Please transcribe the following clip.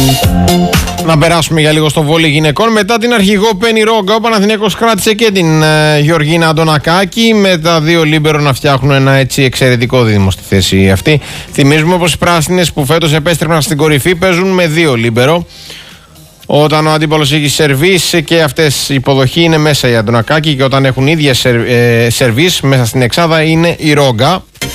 Να περάσουμε για λίγο στο βόλεϊ γυναικών. Μετά την αρχηγό Πέννη Ρόγκα, ο Παναθηναίκος κράτησε και την Γεωργίνα Αντωνακάκη, με τα δύο λίμπερο να φτιάχνουν ένα έτσι εξαιρετικό δίδυμο στη θέση αυτή. Θυμίζουμε πως οι πράσινες που φέτος επέστρεψαν στην κορυφή παίζουν με δύο λίμπερο. Όταν ο αντίπαλος έχει σερβίς και αυτές η υποδοχή, είναι μέσα η Αντωνακάκη, και όταν έχουν ίδιες σερβίς μέσα στην εξάδα είναι η Ρόγκα.